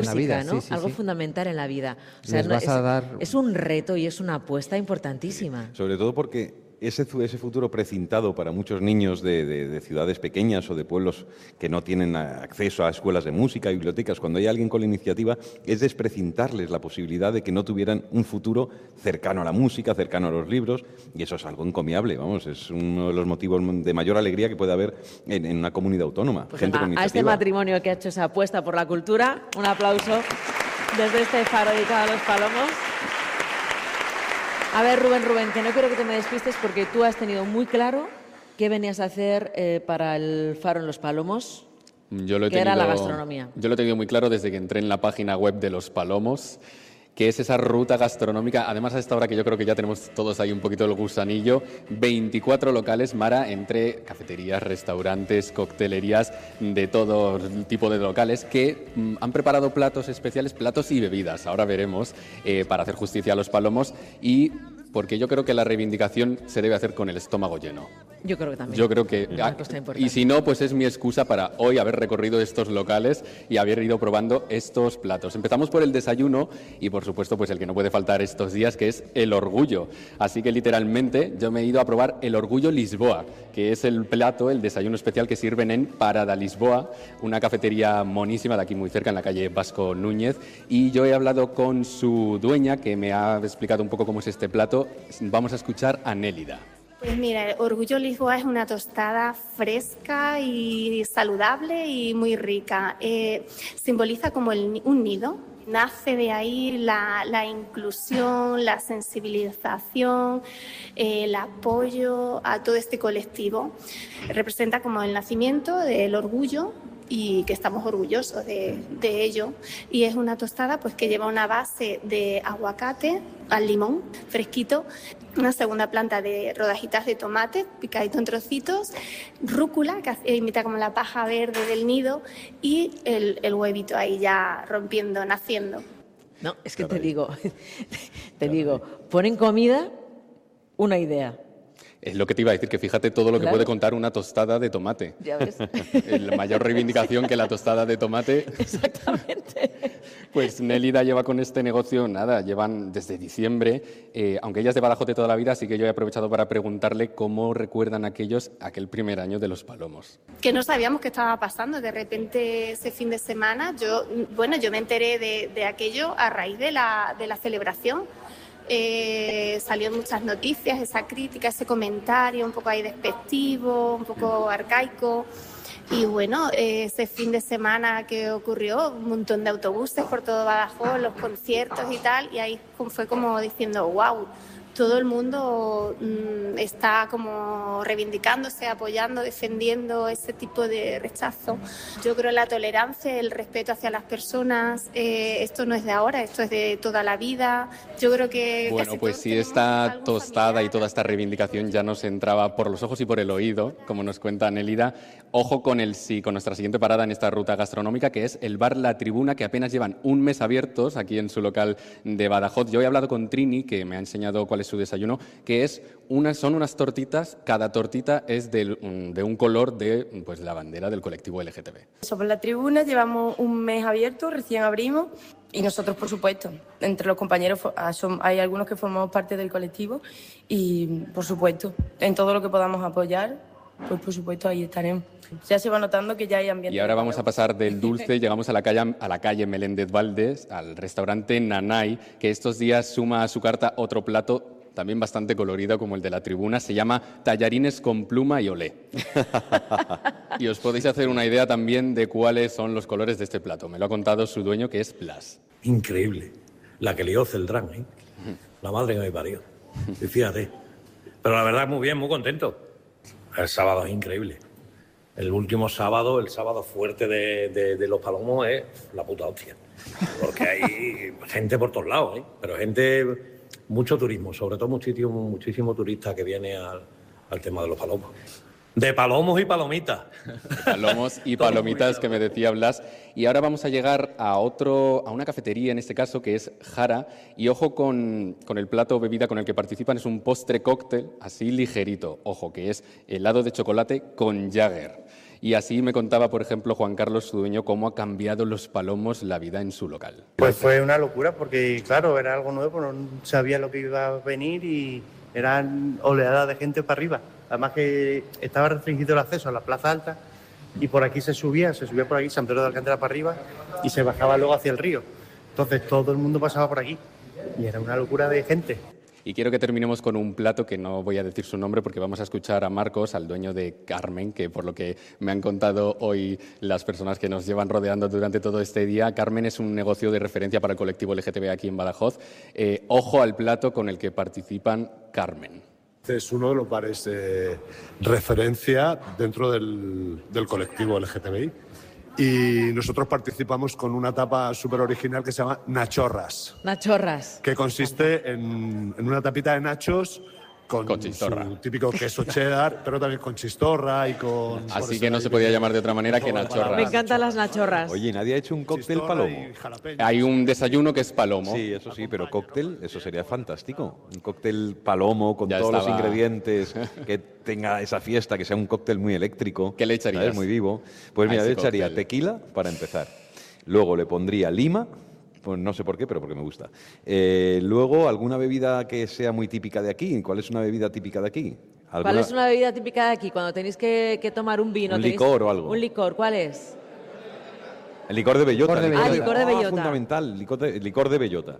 en la música, vida, ¿no? sí, sí, Algo sí. fundamental en la vida. O sea, Les vas a dar... es un reto y es una apuesta importantísima. Sobre todo porque ese futuro precintado para muchos niños de ciudades pequeñas o de pueblos que no tienen acceso a escuelas de música, bibliotecas, cuando hay alguien con la iniciativa, es desprecintarles la posibilidad de que no tuvieran un futuro cercano a la música, cercano a los libros, y eso es algo encomiable, vamos, es uno de los motivos de mayor alegría que puede haber en una comunidad autónoma. Pues Gente venga, con a este iniciativa. matrimonio que ha hecho esa apuesta por la cultura, un aplauso desde este faro dedicado a los palomos. A ver, Rubén, que no quiero que te me despistes porque tú has tenido muy claro qué venías a hacer para el faro en los palomos, que era la gastronomía. Yo lo he tenido muy claro desde que entré en la página web de Los Palomos, que es esa ruta gastronómica. Además, a esta hora que yo creo que ya tenemos todos ahí un poquito el gusanillo, 24 locales, Mara, entre cafeterías, restaurantes, coctelerías, de todo tipo de locales, que han preparado platos especiales, platos y bebidas, ahora veremos, para hacer justicia a Los Palomos, y porque yo creo que la reivindicación se debe hacer con el estómago lleno. Yo creo que también. Yo creo que... Una cosa importante. Y si no, pues es mi excusa para hoy haber recorrido estos locales y haber ido probando estos platos. Empezamos por el desayuno y, por supuesto, pues el que no puede faltar estos días, que es el orgullo. Así que, literalmente, yo me he ido a probar el orgullo Lisboa, que es el plato, el desayuno especial que sirven en Parada Lisboa, una cafetería monísima de aquí muy cerca, en la calle Vasco Núñez. Y yo he hablado con su dueña, que me ha explicado un poco cómo es este plato. Vamos a escuchar a Nélida. Pues mira, el Orgullo Lisboa es una tostada fresca y saludable y muy rica. Simboliza como un nido. Nace de ahí la inclusión, la sensibilización, el apoyo a todo este colectivo. Representa como el nacimiento del orgullo y que estamos orgullosos de ello. Y es una tostada pues que lleva una base de aguacate al limón fresquito, una segunda planta de rodajitas de tomate picadito en trocitos, rúcula que imita como la paja verde del nido y el huevito ahí ya rompiendo, naciendo. No, es que te digo, ponen comida, una idea. Es lo que te iba a decir, que fíjate todo lo que puede contar una tostada de tomate. Ya ves. La mayor reivindicación que la tostada de tomate. Exactamente. Pues Nélida lleva con este negocio, llevan desde diciembre, aunque ella es de Badajoz de toda la vida, así que yo he aprovechado para preguntarle cómo recuerdan aquel primer año de Los Palomos. Que no sabíamos qué estaba pasando, de repente ese fin de semana, yo me enteré de aquello a raíz de la celebración. Salió muchas noticias, esa crítica, ese comentario un poco ahí despectivo, un poco arcaico. Y bueno, ese fin de semana que ocurrió, un montón de autobuses por todo Badajoz, los conciertos y tal, y ahí fue como diciendo, wow, todo el mundo está como reivindicándose, apoyando, defendiendo ese tipo de rechazo. Yo creo en la tolerancia, el respeto hacia las personas, esto no es de ahora, esto es de toda la vida. Yo creo que... Bueno, pues si esta tostada y toda esta reivindicación ya nos entraba por los ojos y por el oído, como nos cuenta Nélida, ojo con nuestra siguiente parada en esta ruta gastronómica, que es el bar La Tribuna, que apenas llevan un mes abiertos aquí en su local de Badajoz. Yo he hablado con Trini, que me ha enseñado cuál es su desayuno, que son unas tortitas, cada tortita es de un color de pues, la bandera del colectivo LGTB. Sobre La Tribuna llevamos un mes abierto, recién abrimos, y nosotros, por supuesto, entre los compañeros hay algunos que formamos parte del colectivo y, por supuesto, en todo lo que podamos apoyar, pues por supuesto ahí estaremos. Ya se va notando que ya hay ambiente. Y ahora vamos a pasar del dulce, llegamos a la calle Meléndez Valdés, al restaurante Nanay, que estos días suma a su carta otro plato también bastante colorido como el de La Tribuna, se llama tallarines con pluma y olé. Y os podéis hacer una idea también de cuáles son los colores de este plato. Me lo ha contado su dueño, que es Blas. Increíble. La que lió Celdrán, ¿eh? La madre que me parió. Y fíjate. Pero la verdad, muy bien, muy contento. El sábado es increíble. El último sábado, el sábado fuerte de Los Palomos, es la puta hostia. Porque hay gente por todos lados, ¿eh? Pero mucho turismo, sobre todo muchísimo turista que viene al tema de Los Palomos. De palomos y palomitas. De palomos y palomitas que me decía Blas. Y ahora vamos a llegar a una cafetería, en este caso, que es Jara. Y ojo con el plato o bebida con el que participan, es un postre cóctel así ligerito. Ojo, que es helado de chocolate con Jagger. Y así me contaba, por ejemplo, Juan Carlos, su dueño, cómo ha cambiado Los Palomos la vida en su local. Pues fue una locura porque, claro, era algo nuevo, no sabía lo que iba a venir y eran oleadas de gente para arriba. Además que estaba restringido el acceso a la plaza alta y por aquí se subía por aquí, San Pedro de Alcántara para arriba y se bajaba luego hacia el río. Entonces todo el mundo pasaba por aquí y era una locura de gente. Y quiero que terminemos con un plato que no voy a decir su nombre porque vamos a escuchar a Marcos, al dueño de Carmen, que por lo que me han contado hoy las personas que nos llevan rodeando durante todo este día, Carmen es un negocio de referencia para el colectivo LGTB aquí en Badajoz. Ojo al plato con el que participan Carmen. Es uno de los bares de referencia dentro del colectivo LGTBI y nosotros participamos con una tapa súper original que se llama Nachorras. Nachorras. Que consiste en una tapita de nachos con chistorra. Su típico queso cheddar, pero también con chistorra y con... Así que no se podía llamar de otra manera que nachorras. Me encantan las nachorras. Oye, ¿nadie ha hecho un cóctel palomo? Hay un desayuno que es palomo. Sí, eso sí, pero cóctel, eso sería fantástico. Un cóctel palomo con Ya todos estaba. los ingredientes, que tenga esa fiesta, que sea un cóctel muy eléctrico. ¿Qué le echarías? ¿Sabes? Muy vivo. Pues mira, a le ese echaría cóctel? tequila para empezar. Luego le pondría lima. Pues no sé por qué, pero porque me gusta. Luego, alguna bebida que sea muy típica de aquí. ¿Cuál es una bebida típica de aquí? ¿Cuál es una bebida típica de aquí? Cuando tenéis que tomar un vino. Un licor o algo. Un licor, ¿cuál es? El licor de bellota. licor de bellota. Fundamental, licor de bellota.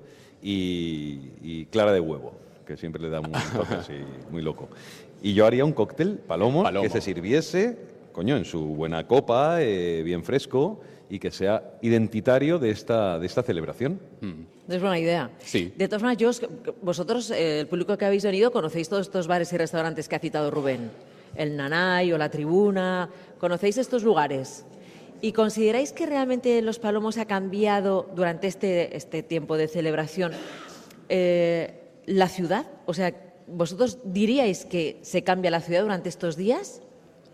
Y clara de huevo, que siempre le da un toque así muy loco. Y yo haría un cóctel palomo que se sirviese, coño, en su buena copa, bien fresco, y que sea identitario de esta celebración. Es buena idea. Sí. De todas maneras, vosotros, el público que habéis venido, conocéis todos estos bares y restaurantes que ha citado Rubén. El Nanay o La Tribuna. ¿Conocéis estos lugares? ¿Y consideráis que realmente Los Palomos ha cambiado durante este tiempo de celebración la ciudad? O sea, ¿vosotros diríais que se cambia la ciudad durante estos días?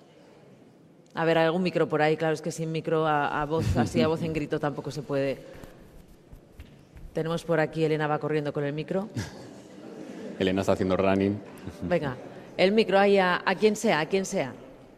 A ver, hay algún micro por ahí, claro, es que sin micro a voz, así a voz en grito tampoco se puede. Tenemos por aquí, Elena va corriendo con el micro. Elena está haciendo running. Venga, el micro ahí a quien sea, a quien sea.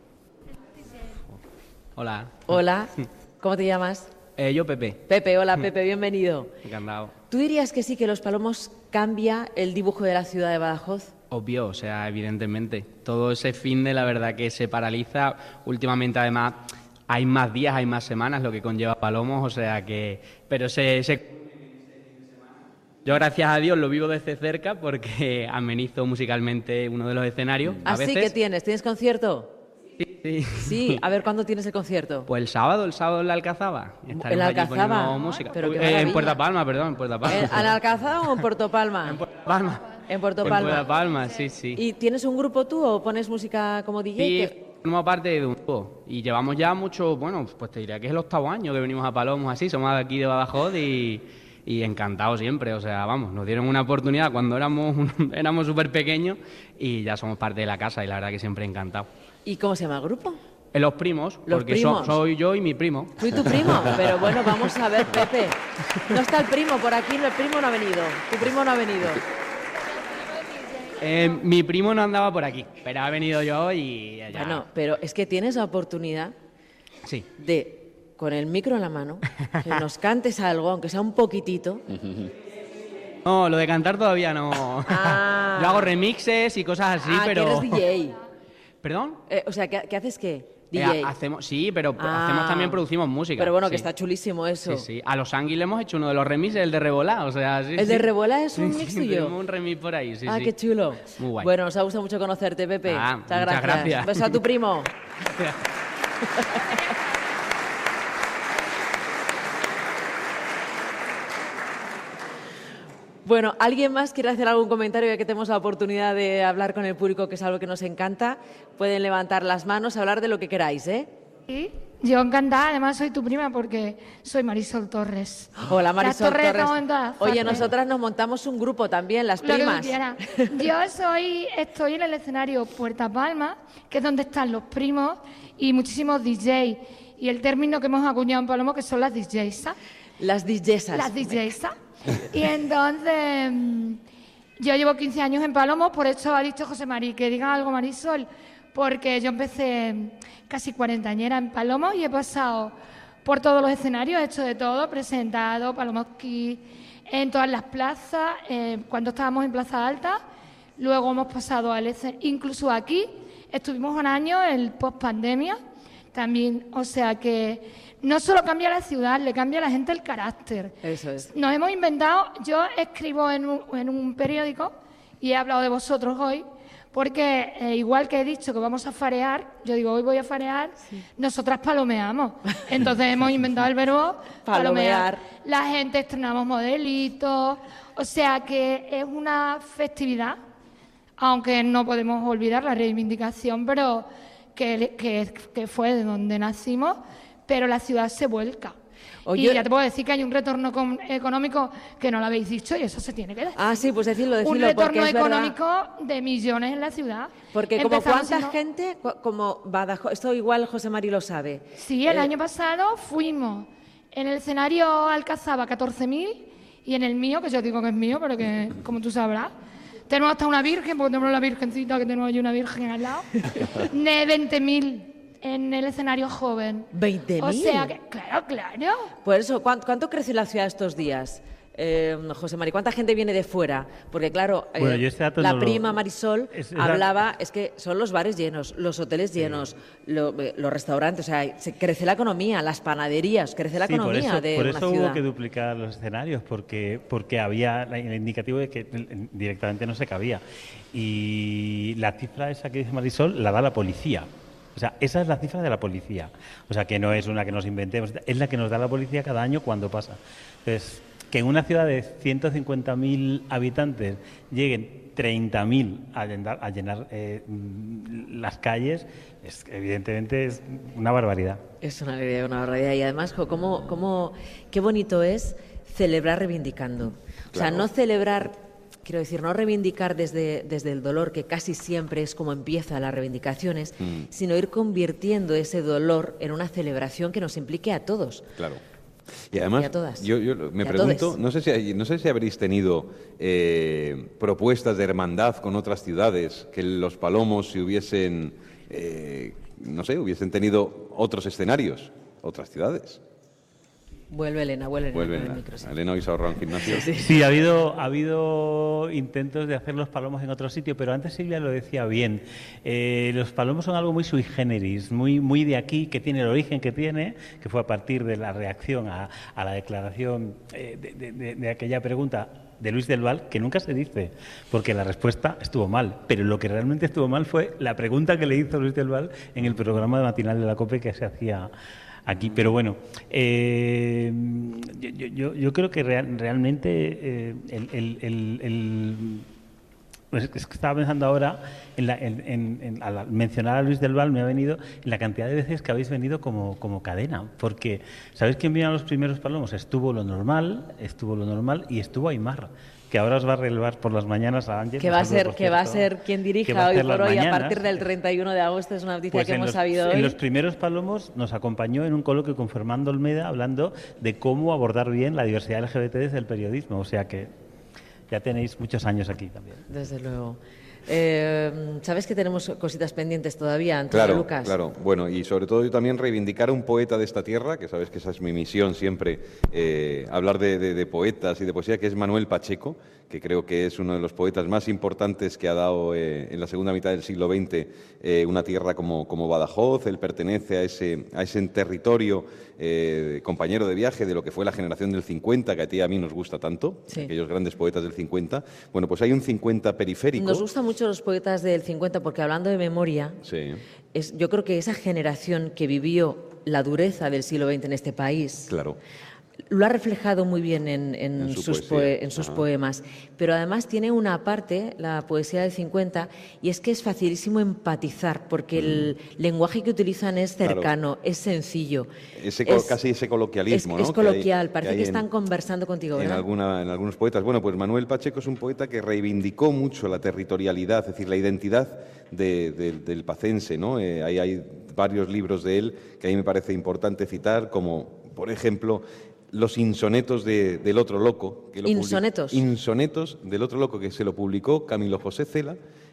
Hola. Hola, ¿cómo te llamas? Yo, Pepe. Pepe, hola Pepe, bienvenido. Encantado. ¿Tú dirías que sí, que Los Palomos cambia el dibujo de la ciudad de Badajoz? Obvio, o sea, evidentemente. Todo ese fin de la verdad que se paraliza. Últimamente, además, hay más días, hay más semanas, lo que conlleva Palomos, o sea que... Pero yo, gracias a Dios, lo vivo desde cerca porque amenizo musicalmente uno de los escenarios. ¿Así que tienes? ¿Tienes concierto? Sí. Sí, a ver, ¿cuándo tienes el concierto? Pues el sábado en la Alcazaba. ¿En la Alcazaba? Música. Pero qué maravilla. En Puerta Palma, perdón, en Puerta Palma. ¿En la Alcazaba o en Puerto Palma? En Puerta Palma. En Puerto Palma. En Puerta Palma, sí, sí. ¿Y tienes un grupo tú o pones música como DJ? Sí, formamos parte de un grupo y llevamos ya mucho, bueno, pues te diría que es el 8º año que venimos a Palomos así, somos de aquí de Badajoz y encantados siempre, o sea, vamos, nos dieron una oportunidad cuando éramos súper pequeños y ya somos parte de la casa y la verdad que siempre encantados. ¿Y cómo se llama el grupo? Los primos, Los porque primos. soy yo y mi primo. ¿Tú y tu primo? Pero bueno, vamos a ver, Pepe. No está el primo por aquí, el primo no ha venido. Tu primo no ha venido. Mi primo no andaba por aquí, pero ha venido yo y ya. Bueno, pero es que tienes la oportunidad sí. de, con el micro en la mano, que nos cantes algo, aunque sea un poquitito. No, lo de cantar todavía no. Ah. Yo hago remixes y cosas así, pero... que eres DJ. ¿Perdón? O sea, ¿qué haces qué? DJ. Sí, pero hacemos también, producimos música. Pero bueno, sí. que está chulísimo eso. Sí, sí. A Los Anguis le hemos hecho uno de los remixes, el de Rebolá, o sea, sí. ¿El de Rebolá es un sí, mix sí, tuyo? tenemos un remix por ahí, sí, Ah, sí. qué chulo. Muy guay. Bueno, nos ha gustado mucho conocerte, Pepe. Muchas gracias. Beso a tu primo. Bueno, ¿alguien más quiere hacer algún comentario ya que tenemos la oportunidad de hablar con el público, que es algo que nos encanta? Pueden levantar las manos, hablar de lo que queráis, ¿eh? Sí, yo encantada, además soy tu prima porque soy Marisol Torres. Hola, Marisol Torres. Oye, nosotras nos montamos un grupo también, las Lo que tú primas. quieras. Yo estoy en el escenario Puerta Palma, que es donde están los primos y muchísimos DJs. Y el término que hemos acuñado en Palomo, que son las DJs, ¿sabes? Las DJs. Las DJs, ¿sabes? Y entonces, yo llevo 15 años en Palomo, por eso ha dicho José Mari, que diga algo Marisol, porque yo empecé casi cuarentañera en Palomo y he pasado por todos los escenarios, he hecho de todo, presentado Palomo Kids en todas las plazas, cuando estábamos en Plaza Alta, luego hemos pasado al incluso aquí, estuvimos un año en post-pandemia también, o sea que no solo cambia la ciudad, le cambia a la gente el carácter. Eso es. Nos hemos inventado, yo escribo en un periódico y he hablado de vosotros hoy, porque igual que he dicho que vamos a farear, yo digo, hoy voy a farear, nosotras palomeamos. Entonces hemos inventado el verbo palomear. La gente estrenamos modelitos, o sea que es una festividad, aunque no podemos olvidar la reivindicación, pero que fue de donde nacimos, pero la ciudad se vuelca. Oye, y ya te puedo decir que hay un retorno económico que no lo habéis dicho y eso se tiene que decir. Ah, sí, pues decirlo. Un retorno económico de millones en la ciudad. Porque como cuánta gente, como Badajoz, esto igual José Mari lo sabe. Sí, el año pasado fuimos en el escenario Alcazaba 14.000 y en el mío, que yo digo que es mío, pero que como tú sabrás, tenemos hasta una virgen, porque tenemos la virgencita, que tenemos allí una virgen al lado, de 20.000. En el escenario joven. ¿20.000? O sea, que, claro. Por eso, ¿cuánto crece la ciudad estos días? José Mari, ¿cuánta gente viene de fuera? Porque claro, bueno, la prima Marisol hablaba, es que son los bares llenos, los hoteles llenos, los restaurantes, o sea, crece la economía, las panaderías, crece la economía de una ciudad. Por eso hubo que duplicar los escenarios, porque había el indicativo de que directamente no se cabía. Y la cifra esa que dice Marisol la da la policía. O sea, esa es la cifra de la policía. O sea, que no es una que nos inventemos, es la que nos da la policía cada año cuando pasa. Entonces, que en una ciudad de 150.000 habitantes lleguen 30.000 a llenar las calles, evidentemente es una barbaridad. Es una barbaridad. Y además, qué bonito es celebrar reivindicando. Claro. O sea, no celebrar... Quiero decir, no reivindicar desde el dolor, que casi siempre es como empiezan las reivindicaciones, sino ir convirtiendo ese dolor en una celebración que nos implique a todos. Claro. Y además, y a todas. yo me pregunto, no sé si habréis tenido propuestas de hermandad con otras ciudades, que los Palomos si hubiesen tenido otros escenarios, otras ciudades. Vuelve Elena. Elena hoy se ha ahorrado en gimnasio. Sí, ha habido intentos de hacer los palomos en otro sitio, pero antes Silvia lo decía bien. Los palomos son algo muy sui generis, muy de aquí, que tiene el origen que tiene, que fue a partir de la reacción a la declaración de aquella pregunta de Luis del Val, que nunca se dice, porque la respuesta estuvo mal, pero lo que realmente estuvo mal fue la pregunta que le hizo Luis del Val en el programa matinal de la COPE que se hacía aquí. Pero bueno, yo creo que realmente pues es que estaba pensando ahora al mencionar a Luis del Val me ha venido en la cantidad de veces que habéis venido como cadena, porque ¿sabéis quién vino a los primeros Palomos? Estuvo lo normal y estuvo Aymar, que ahora os va a relevar por las mañanas a Ángel. Que va a ser quien dirija hoy por hoy a partir del 31 de agosto, es una noticia pues que hemos sabido hoy. En los primeros Palomos nos acompañó en un coloquio con Fernando Olmeda hablando de cómo abordar bien la diversidad LGBT desde el periodismo, o sea que ya tenéis muchos años aquí también. Desde luego. ¿Sabes que tenemos cositas pendientes todavía, Antonio Lucas? Claro. Bueno, y sobre todo yo también reivindicar a un poeta de esta tierra, que sabes que esa es mi misión siempre, hablar de poetas y de poesía, que es Manuel Pacheco, que creo que es uno de los poetas más importantes que ha dado en la segunda mitad del siglo XX una tierra como Badajoz. Él pertenece a ese territorio, compañero de viaje de lo que fue la generación del 50, que a ti y a mí nos gusta tanto, sí. Aquellos grandes poetas del 50. Bueno, pues hay un 50 periférico. Nos gustan mucho los poetas del 50 porque, hablando de memoria, sí. Yo creo que esa generación que vivió la dureza del siglo XX en este país... Claro. Lo ha reflejado muy bien en sus poemas, pero además tiene una parte, la poesía del 50, y es que es facilísimo empatizar, porque el lenguaje que utilizan es cercano, claro. Es sencillo. Casi ese coloquialismo, ¿no? Es coloquial, parece que están conversando contigo, ¿verdad? En algunos poetas. Bueno, pues Manuel Pacheco es un poeta que reivindicó mucho la territorialidad, es decir, la identidad del pacense, ¿no? Hay varios libros de él que a mí me parece importante citar, como, por ejemplo... Los insonetos del otro loco. ¿Insonetos? Insonetos del otro loco, que se lo publicó Camilo José Cela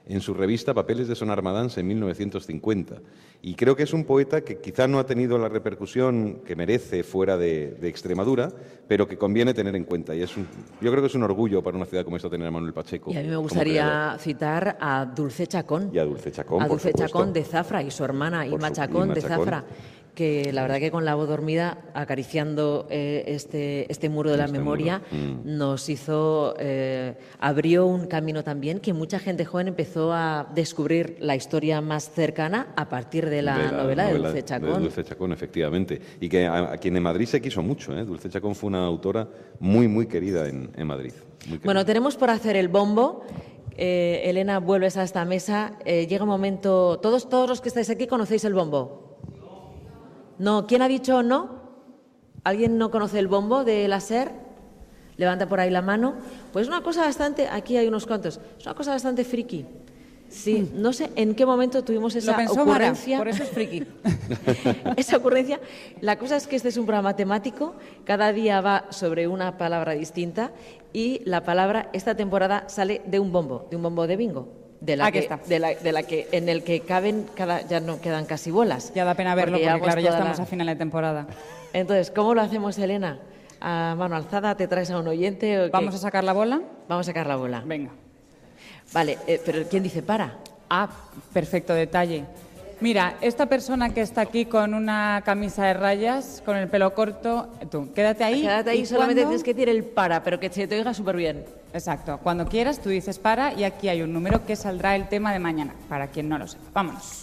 en su revista Papeles de Sonarmadans en 1950. Y creo que es un poeta que quizá no ha tenido la repercusión que merece fuera de Extremadura, pero que conviene tener en cuenta. Y yo creo que es un orgullo para una ciudad como esta tener a Manuel Pacheco. Y a mí me gustaría citar a Dulce Chacón. Y a Dulce Chacón, a Dulce por supuesto. Chacón de Zafra y su hermana Inma Chacón de Zafra, que la verdad que con la voz dormida, acariciando este muro de la memoria, nos hizo, abrió un camino también que mucha gente joven empezó a descubrir la historia más cercana a partir de la novela de Dulce Chacón. De Dulce Chacón, efectivamente. Y que a quien en Madrid se quiso mucho, ¿eh? Dulce Chacón fue una autora muy, muy querida en Madrid. Bueno, tenemos por hacer el bombo. Elena, vuelves a esta mesa. Llega un momento... Todos los que estáis aquí conocéis el bombo. No, ¿quién ha dicho no? ¿Alguien no conoce el bombo de la SER? Levanta por ahí la mano. Pues una cosa bastante, aquí hay unos cuantos, es una cosa bastante friki. Sí, no sé en qué momento tuvimos esa ocurrencia. Mara, por eso es friki. Esa ocurrencia. La cosa es que este es un programa temático, cada día va sobre una palabra distinta y la palabra esta temporada sale de un bombo de bingo. De la que en el que caben, ya no quedan casi bolas. Ya da pena verlo porque claro, ya estamos a final de temporada. Entonces, ¿cómo lo hacemos, Elena? ¿A mano alzada te traes a un oyente? ¿O ¿Vamos a sacar la bola? Vamos a sacar la bola. Venga. Vale, pero ¿quién dice para? Ah, perfecto detalle. Mira, esta persona que está aquí con una camisa de rayas, con el pelo corto, tú, quédate ahí. Quédate ahí, solamente tienes que decir el para, pero que se te oiga súper bien. Exacto. Cuando quieras, tú dices para y aquí hay un número que saldrá el tema de mañana, para quien no lo sepa. Vámonos.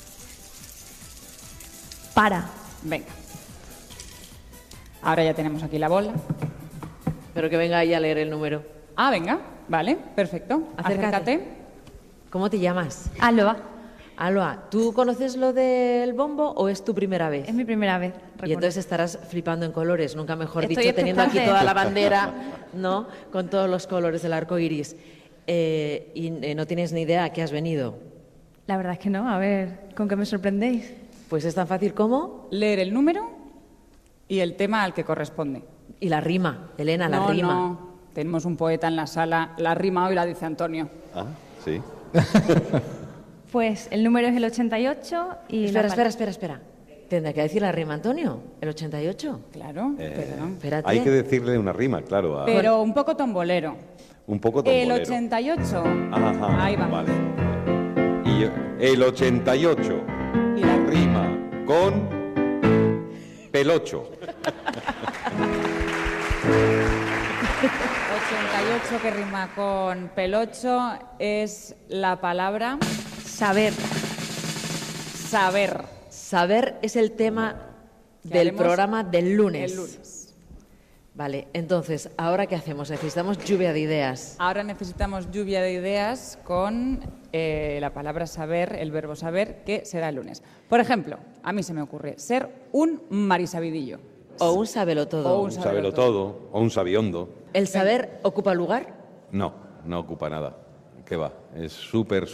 Para. Venga. Ahora ya tenemos aquí la bola. Pero que venga ahí a leer el número. Ah, venga. Vale, perfecto. Acércate. ¿Cómo te llamas? Aloa. Aloa, ¿tú conoces lo del bombo o es tu primera vez? Es mi primera vez. Y entonces estarás flipando en colores, nunca mejor dicho, expectante. teniendo aquí toda la bandera, ¿no? Con todos los colores del arco iris. Y no tienes ni idea a qué has venido. La verdad es que no. A ver, ¿con qué me sorprendéis? Pues es tan fácil como... leer el número y el tema al que corresponde. Y la rima, Elena, la rima. No, tenemos un poeta en la sala. La rima hoy la dice Antonio. Ah, sí. Pues el número es el 88 y... Espera. ¿Tendrá que decir la rima, Antonio? ¿El 88? Claro, perdón. Espérate. Hay que decirle una rima, claro. Pero un poco tombolero. Un poco tombolero. El 88. Ajá, ahí vamos. Vale. Y el 88. Y la rima con pelocho. 88 que rima con pelocho es la palabra saber. Saber. Saber es el tema del programa del lunes. El lunes. Vale, entonces, ¿ahora qué hacemos? Necesitamos lluvia de ideas. Ahora necesitamos lluvia de ideas con la palabra saber, el verbo saber, que será el lunes. Por ejemplo, a mí se me ocurre ser un marisabidillo. O un sabelotodo. O Un sabelotodo o un sabiondo. ¿El saber ocupa lugar? No, no ocupa nada. ¿Qué va? Es súper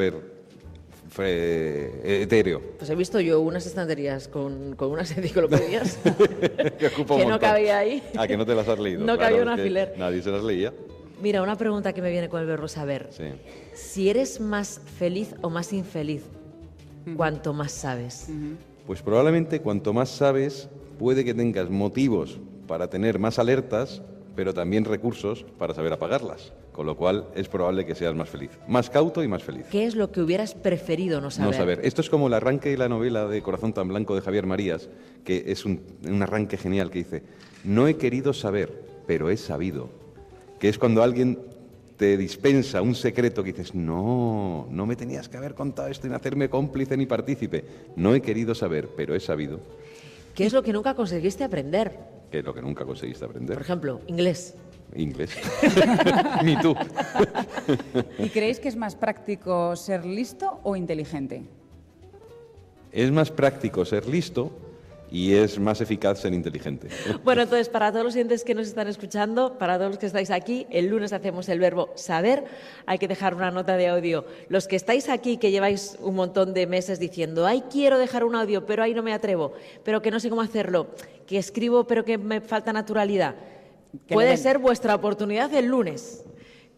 etéreo. Pues he visto yo unas estanterías con unas enciclopedias que ocupa un que no montón. cabía ahí. ¿A que no te las has leído? No Claro, cabía es un que alfiler. Nadie se las leía. Mira, una pregunta que me viene con el verbo saber. Sí. Si eres más feliz o más infeliz, cuanto más sabes. Pues probablemente cuanto más sabes, puede que tengas motivos para tener más alertas, pero también recursos para saber apagarlas. Con lo cual es probable que seas más feliz. Más cauto y más feliz. ¿Qué es lo que hubieras preferido no saber? No saber. Esto es como el arranque de la novela de Corazón tan blanco de Javier Marías, que es un arranque genial que dice: no he querido saber, pero he sabido. Que es cuando alguien te dispensa un secreto que dices: no me tenías que haber contado esto y hacerme cómplice ni partícipe. No he querido saber, pero he sabido. ¿Qué es lo que nunca conseguiste aprender? Que es lo que nunca conseguiste aprender. Por ejemplo, inglés. Inglés. Ni tú. ¿Y creéis que es más práctico ser listo o inteligente? Es más práctico ser listo y es más eficaz ser inteligente. Bueno, entonces, para todos los oyentes que nos están escuchando, para todos los que estáis aquí, el lunes hacemos el verbo saber. Hay que dejar una nota de audio. Los que estáis aquí, que lleváis un montón de meses diciendo: ay, quiero dejar un audio, pero ahí no me atrevo, pero que no sé cómo hacerlo, que escribo, pero que me falta naturalidad. Puede ser vuestra oportunidad el lunes.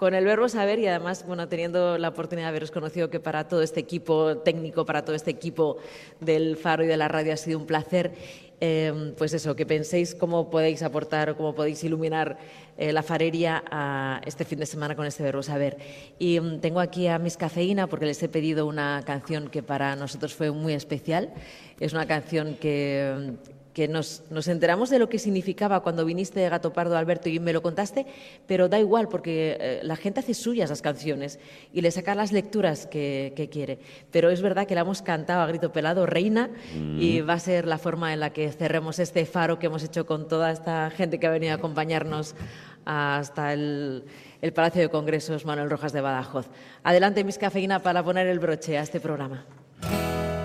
con el verbo saber y además, bueno, teniendo la oportunidad de haberos conocido, que para todo este equipo técnico, para todo este equipo del Faro y de la radio ha sido un placer. Pues eso, que penséis cómo podéis aportar o cómo podéis iluminar la farería a este fin de semana con este verbo saber. Y tengo aquí a Miss Cafeína porque les he pedido una canción que para nosotros fue muy especial. Es una canción que nos enteramos de lo que significaba cuando viniste de Gato Pardo, Alberto, y me lo contaste, pero da igual porque la gente hace suyas las canciones y le saca las lecturas que quiere. Pero es verdad que la hemos cantado a grito pelado, Reina, y va a ser la forma en la que cerremos este faro que hemos hecho con toda esta gente que ha venido a acompañarnos hasta el Palacio de Congresos Manuel Rojas de Badajoz. Adelante, Miss Cafeína, para poner el broche a este programa.